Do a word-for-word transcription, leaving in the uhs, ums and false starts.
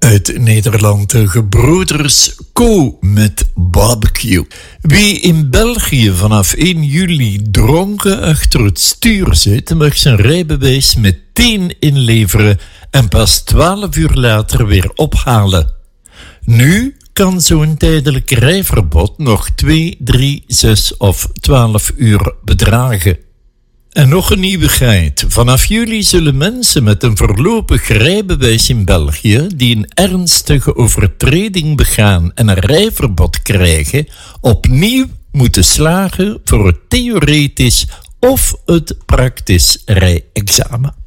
Uit Nederland de gebroeders Co met barbecue. Wie in België vanaf één juli dronken achter het stuur zit, mag zijn rijbewijs meteen inleveren en pas twaalf uur later weer ophalen. Nu kan zo'n tijdelijk rijverbod nog twee, drie, zes of twaalf uur bedragen. En nog een nieuwigheid. Vanaf juli zullen mensen met een voorlopig rijbewijs in België die een ernstige overtreding begaan en een rijverbod krijgen, opnieuw moeten slagen voor het theoretisch of het praktisch rijexamen.